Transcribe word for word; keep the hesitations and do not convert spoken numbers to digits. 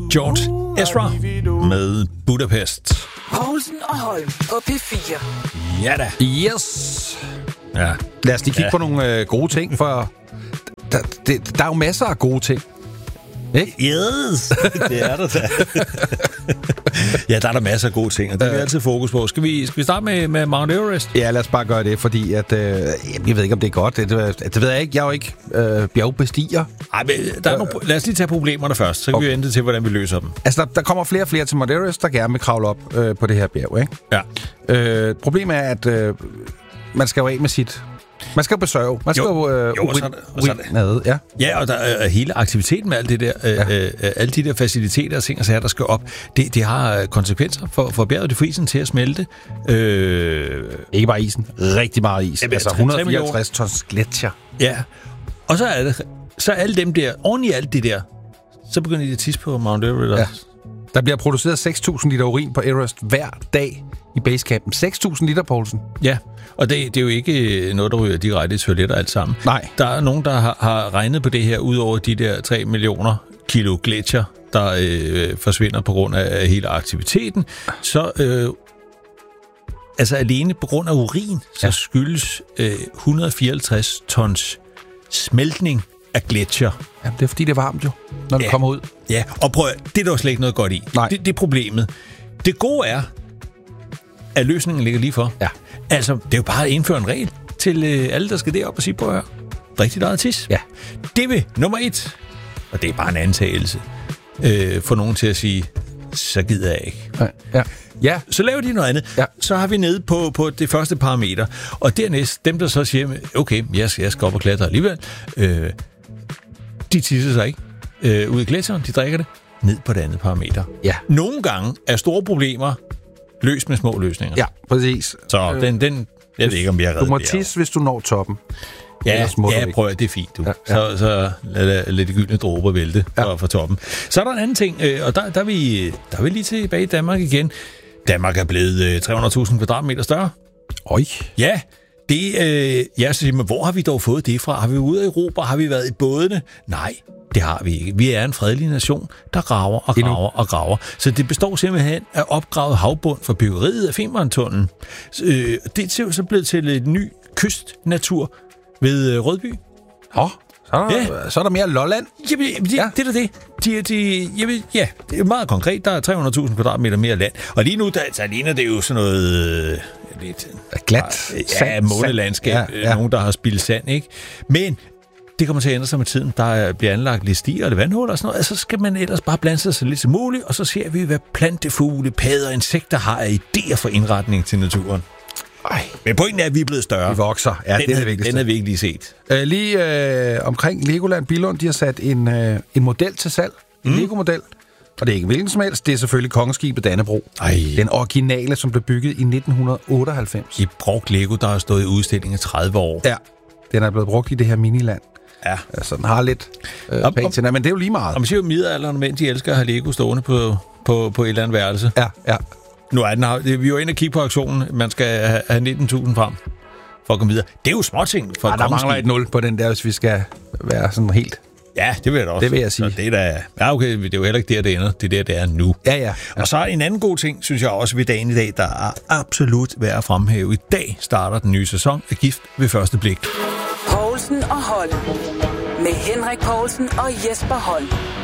George Ezra med Budapest. Poulsen og Holm på P fire. Ja da. Yes. Ja. Lad os lige kigge Ja. på nogle øh, gode ting, for der, det, der er jo masser af gode ting. Ikke? Yes, det er der da. Ja, der er der masser af gode ting, og det er vi altid fokus på. Skal vi, skal vi starte med, med Mount Everest? Ja, lad os bare gøre det, fordi at, øh, jeg ved ikke, om det er godt. Det, det, det ved jeg ikke. Jeg er jo ikke øh, bjergbestiger. Ej, men der er nogle, lad os lige tage problemerne først, så kan okay. vi vente til, hvordan vi løser dem. Altså, der, der kommer flere og flere til Mount Everest, der gerne vil kravle op øh, på det her bjerg, ikke? Ja. Øh, problemet er, at øh, man skal jo af med sit... Man skal jo besøge. Man skal jo... Jo, Øh, jo, og så er det- og så er det- urinade, ja. Ja, og der er hele aktiviteten med alt det der, ja. øh, øh, alle de der faciliteter og ting og sager, der skal op, det, det har konsekvenser for, for bjerget. Det får isen til at smelte. Øh, Ikke bare isen. Rigtig meget is. Ja, altså tre- et hundrede og fireoghalvtreds tons gletsjer. ja, og så er det, så er alle dem der, oven i alt det der, så begynder de at tisse på Mount Everest. Ja. Der bliver produceret seks tusind liter urin på Everest hver dag i basecampen. seks tusind liter, Poulsen. Ja, og det, det er jo ikke noget, der ryger direkte i toiletter alt sammen. Nej. Der er nogen, der har, har regnet på det her, ud over de der tre millioner kilo gletsjer, der øh, forsvinder på grund af, af hele aktiviteten. Så øh, altså alene på grund af urin, så Ja. skyldes øh, et hundrede og fireoghalvtreds tons smeltning af gletsjer. Ja, det er fordi, det er varmt jo, når Ja. det kommer ud. Ja, og prøv at- det er der jo slet ikke noget godt i. Nej. Det, det er problemet. Det gode er, at løsningen ligger lige for. Ja. Altså, det er jo bare at indføre en regel til øh, alle, der skal derop og sige på her. Rigtig meget tis. Ja. Det vil nummer et, og det er bare en antagelse, øh, få nogen til at sige, så gider jeg ikke. Ja. Ja. Ja. Så laver de noget andet. Ja. Så har vi nede på, på det første parameter. Og dernæst, dem der så siger, okay, jeg skal, jeg skal op og klatre alligevel, øh, de tisser sig ikke øh, ud i gletsjeren, de drikker det ned på det andet parameter. Ja. Nogle gange er store problemer løst med små løsninger. Ja, præcis. Så øh, den, den, jeg ved ikke, om vi har reddet Du må det tisse, hvis du når toppen. Ja, Ellers må du ja ikke. prøv at det er fint, du. Ja, Ja, ja. ja. Så, så lad, lad, lad de gyldne dråber vælte Ja. fra, fra toppen. Så er der en anden ting, øh, og der, der, er vi, der er vi lige tilbage i Danmark igen. Danmark er blevet øh, tre hundrede tusind kvadratmeter større. Oj. Ja, det, øh, jeg siger, men hvor har vi dog fået det fra? Har vi været ude af Europa? Har vi været i bådene? Nej, det har vi ikke. Vi er en fredelig nation, der graver og Endnu. graver og graver. Så det består simpelthen af opgravet havbund for byggeriet af Femerntunnelen. Øh, det er så blevet til et ny kystnatur ved øh, Rødby. Nå, så er der, Ja. så er der mere Lolland. Jamen, det, Ja. ja. det er da det. De, de, jamen, ja, det er meget konkret. Der er tre hundrede tusind kvadratmeter mere land. Og lige nu, der, der ligner det jo sådan noget... Øh, lidt, Glat. ja, Sand, månelandskab. sand. Ja, Ja, ja. ja. Nogen, der har spildt sand, ikke? Men det kommer til at ændre sig med tiden. Der bliver anlagt lidt stier eller vandhuller og sådan noget. Altså, så skal man ellers bare blande sig så lidt som muligt, og så ser vi, hvad plantefugle, padder og insekter har af idéer for indretning til naturen. Ej, Men pointen er, at vi er blevet større. vi vokser. Ja, den, det er det havde- vigtigste. Den har vi ikke lige set. Øh, lige øh, omkring Legoland Billund, de har sat en, øh, en model til salg. En mm. Lego-model. Og det er ikke hvilken som helst. Det er selvfølgelig Kongeskibet Dannebrog. Ej. Den originale, som blev bygget i nitten otteoghalvfems. I brugt Lego, der har stået i udstilling i tredive år. Ja, den er blevet brugt i det her miniland. Ja. Altså, den har lidt øh, Om- pænt til den, men det er jo lige meget. Og man siger jo, at middelalderen mænd, de elsker at have Lego stående på, på, på et eller andet værelse. Ja, ja. Nu er den, vi er jo inde og kigge på aktionen. Man skal have- have nitten tusind frem for at komme videre. Det er jo småting for Ej, et der mangler kongeskib. et nul på den der, hvis vi skal være sådan helt... Ja, det vil jeg da også. Det vil jeg sige. Så det er da, ja, okay, det er jo heller ikke der, det ender. Det er der, det er nu. Ja, ja. Og så er en anden god ting, synes jeg også ved dagen i dag, der er absolut værd at fremhæve. I dag starter den nye sæson af Gift ved første blik. Poulsen og Holm. Med Henrik Poulsen og Jesper Holm.